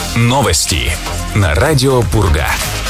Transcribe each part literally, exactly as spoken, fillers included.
Новости на радио Пурга.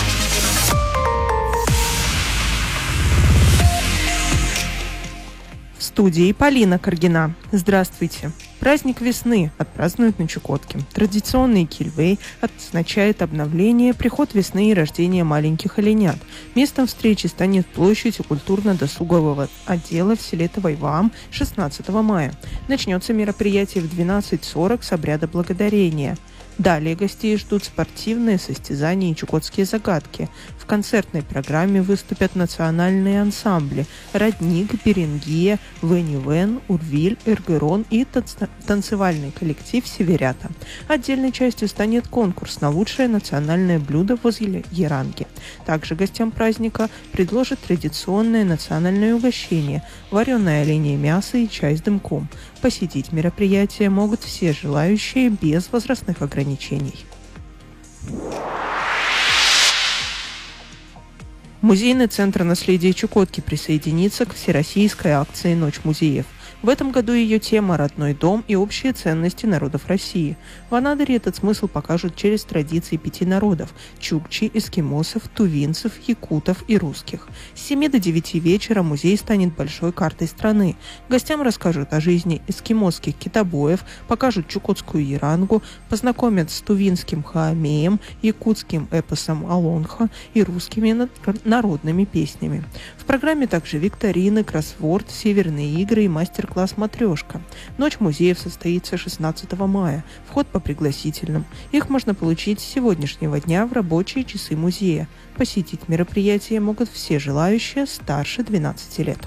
В студии Полина Каргина. Здравствуйте. Праздник весны отпразднуют на Чукотке. Традиционный кильвей означает обновление, приход весны и рождение маленьких оленят. Местом встречи станет площадь у культурно-досугового отдела в селе Тавайвам шестнадцатого мая. Начнется мероприятие в двенадцать сорок с обряда благодарения. Далее гостей ждут спортивные состязания и чукотские загадки. В концертной программе выступят национальные ансамбли «Родник», «Беренгия», «Вэнь-Вэн», «Урвиль», «Эргерон» и танцевальный коллектив «Северята». Отдельной частью станет конкурс на лучшее национальное блюдо возле Яранги. Также гостям праздника предложат традиционное национальное угощение – вареное оленье мясо и чай с дымком. Посетить мероприятие могут все желающие без возрастных ограничений. Музейный центр наследия Чукотки присоединится к всероссийской акции «Ночь музеев». В этом году ее тема «Родной дом и общие ценности народов России». В Анадыре этот смысл покажут через традиции пяти народов – чукчи, эскимосов, тувинцев, якутов и русских. С семи до девяти вечера музей станет большой картой страны. Гостям расскажут о жизни эскимосских китобоев, покажут чукотскую ярангу, познакомят с тувинским хаамеем, якутским эпосом алонха и русскими народными песнями. В программе также викторины, кроссворд, северные игры и мастер-класс «Матрешка». Ночь музеев состоится шестнадцатого мая. Вход по пригласительным. Их можно получить с сегодняшнего дня в рабочие часы музея. Посетить мероприятие могут все желающие старше двенадцати лет.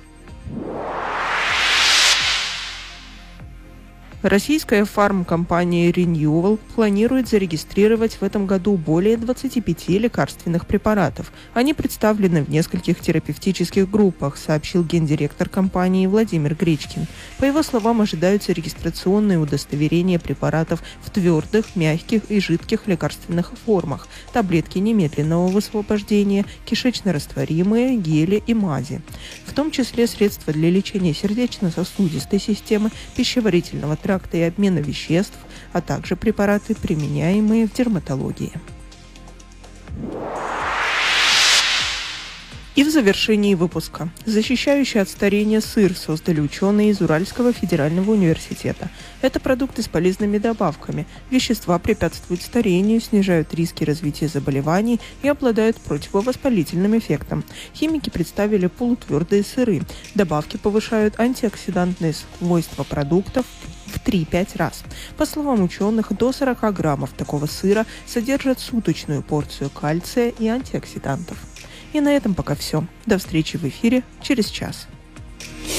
Российская фармкомпания Renewal планирует зарегистрировать в этом году более двадцати пяти лекарственных препаратов. Они представлены в нескольких терапевтических группах, сообщил гендиректор компании Владимир Гречкин. По его словам, ожидаются регистрационные удостоверения препаратов в твердых, мягких и жидких лекарственных формах, таблетки немедленного высвобождения, кишечно-растворимые, гели и мази. В том числе средства для лечения сердечно-сосудистой системы, пищеварительного тракта и обмена веществ, а также препараты, применяемые в дерматологии. И в завершении выпуска. Защищающий от старения сыр создали ученые из Уральского федерального университета. Это продукты с полезными добавками. Вещества препятствуют старению, снижают риски развития заболеваний и обладают противовоспалительным эффектом. Химики представили полутвердые сыры. Добавки повышают антиоксидантные свойства продуктов в три-пять раз. По словам ученых, до сорока граммов такого сыра содержат суточную порцию кальция и антиоксидантов. И на этом пока все. До встречи в эфире через час.